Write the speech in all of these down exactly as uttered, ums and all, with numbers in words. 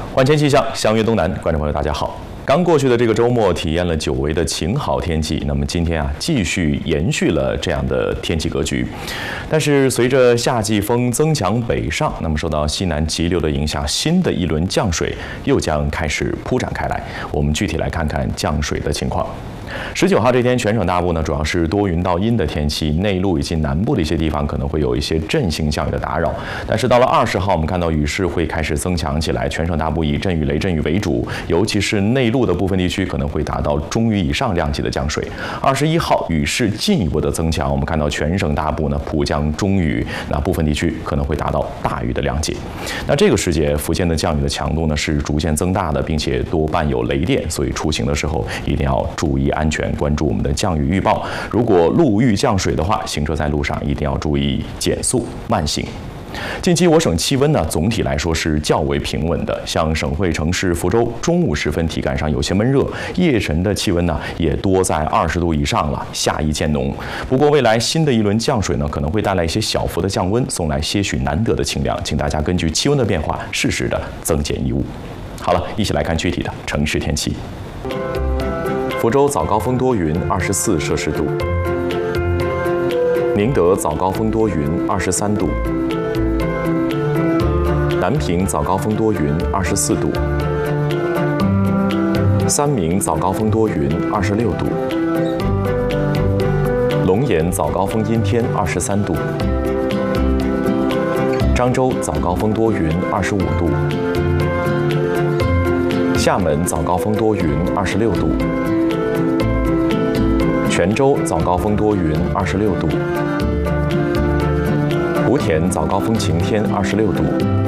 万千气象，相约东南，观众朋友大家好。刚过去的这个周末，体验了久违的晴好天气。那么今天啊，继续延续了这样的天气格局。但是随着夏季风增强北上，那么受到西南急流的影响，新的一轮降水又将开始铺展开来。我们具体来看看降水的情况。十九号这天，全省大部呢主要是多云到阴的天气，内陆以及南部的一些地方可能会有一些阵性降雨的打扰。但是到了二十号，我们看到雨势会开始增强起来，全省大部以阵雨、雷阵雨为主，尤其是内陆的部分地区可能会达到中雨以上量级的降水。二十一号雨势进一步的增强，我们看到全省大部呢普降中雨，那部分地区可能会达到大雨的量级。那这个时节，福建的降雨的强度呢是逐渐增大的，并且多伴有雷电，所以出行的时候一定要注意安全，关注我们的降雨预报。如果路遇降水的话，行车在路上一定要注意减速慢行。近期我省气温呢，总体来说是较为平稳的。像省会城市福州，中午时分体感上有些闷热，夜晨的气温呢也多在二十度以上了，夏意渐浓。不过未来新的一轮降水呢，可能会带来一些小幅的降温，送来些许难得的清凉，请大家根据气温的变化，适时的增减衣物。好了，一起来看具体的城市天气。福州早高峰多云，二十四摄氏度；宁德早高峰多云，二十三度；南平早高峰多云，二十四度；三明早高峰多云，二十六度；龙岩早高峰阴天，二十三度；漳州早高峰多云，二十五度；厦门早高峰多云，二十六度；泉州早高峰多云，二十六度；莆田早高峰晴天，二十六度；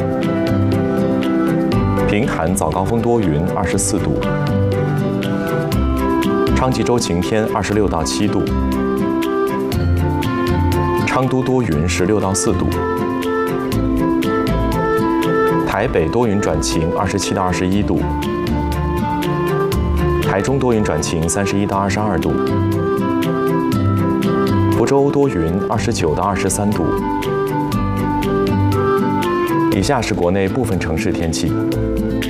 平潭早高峰多云，二十四度；昌吉州晴天，二十六到七度；昌都多云，十六到四度；台北多云转晴，二十七到二十一度；台中多云转晴，三十一到二十二度；福州多云，二十九到二十三度。以下是国内部分城市天气：